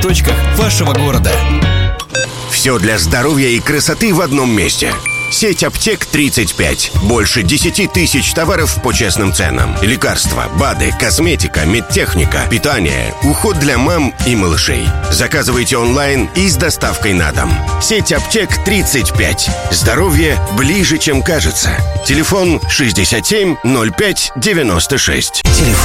точках вашего города. Все для здоровья и красоты в одном месте. Сеть аптек 35. Больше 10 тысяч товаров по честным ценам. Лекарства, БАДы, косметика, медтехника, питание, уход для мам и малышей. Заказывайте онлайн и с доставкой на дом. Сеть аптек 35. Здоровье ближе, чем кажется. Телефон 67 05 96. Телефон